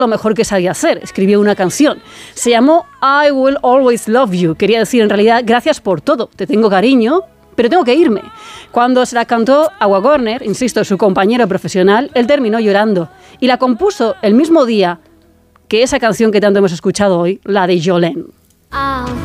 lo mejor que sabía hacer. Escribió una canción. Se llamó I Will Always Love You. Quería decir, en realidad, gracias por todo. Te tengo cariño, pero tengo que irme. Cuando se la cantó a Wagner, insisto, su compañero profesional, él terminó llorando. Y la compuso el mismo día que esa canción que tanto hemos escuchado hoy, la de Jolene.